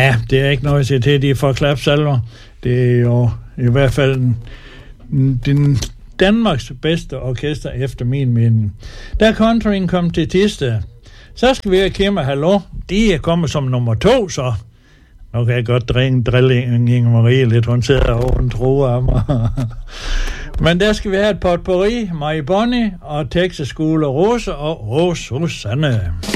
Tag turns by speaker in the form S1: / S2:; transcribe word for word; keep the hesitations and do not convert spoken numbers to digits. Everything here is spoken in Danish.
S1: Ja, det er ikke noget at sige til, de får klapsalver. Det er jo i hvert fald den, den Danmarks bedste orkester, efter min mening. Da countryen kom til Thisted, så skal vi have Kim og Hallo. De er kommet som nummer to, så nu kan jeg godt drille, drille Inge Marie lidt. Hun sidder over en troe af mig. Men der skal vi have et potpourri, Marie Bonnie og Texas School og Rose og Rose Susanne.